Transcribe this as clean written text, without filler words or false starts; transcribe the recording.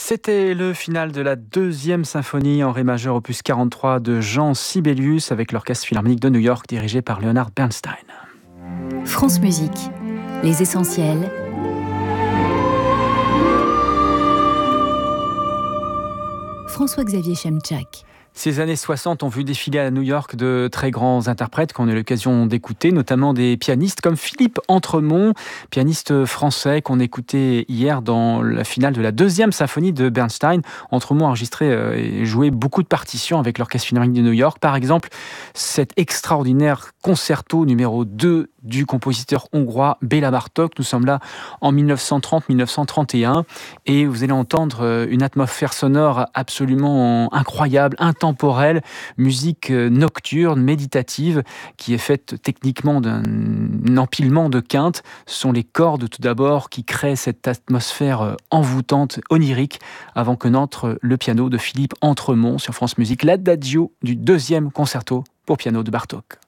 C'était le final de la deuxième symphonie en ré majeur opus 43 de Jean Sibelius avec l'Orchestre Philharmonique de New York dirigé par Leonard Bernstein. France Musique, les essentiels. François-Xavier Chemczak. Ces années 60 ont vu défiler à New York de très grands interprètes qu'on a eu l'occasion d'écouter, notamment des pianistes comme Philippe Entremont, pianiste français qu'on écoutait hier dans la finale de la deuxième symphonie de Bernstein. Entremont a enregistré et joué beaucoup de partitions avec l'Orchestre Philharmonique de New York. Par exemple, cet extraordinaire concerto numéro 2 du compositeur hongrois Béla Bartók. Nous sommes là en 1930-1931 et vous allez entendre une atmosphère sonore absolument incroyable, intemporelle, musique nocturne, méditative, qui est faite techniquement d'un empilement de quintes. Ce sont les cordes tout d'abord qui créent cette atmosphère envoûtante, onirique, avant que n'entre le piano de Philippe Entremont sur France Musique, l'adagio du deuxième concerto pour piano de Bartók.